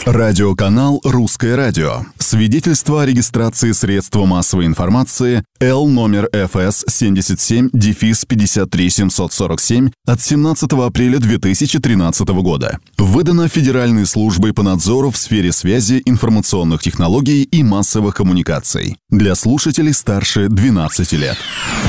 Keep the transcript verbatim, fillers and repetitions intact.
Радиоканал «Русское радио». Свидетельство о регистрации средства массовой информации Л номер эф эс семьдесят семь пятьдесят три семьсот сорок семь от семнадцатого апреля две тысячи тринадцатого года. Выдано Федеральной службой по надзору в сфере связи, информационных технологий и массовых коммуникаций. Для слушателей старше двенадцати лет.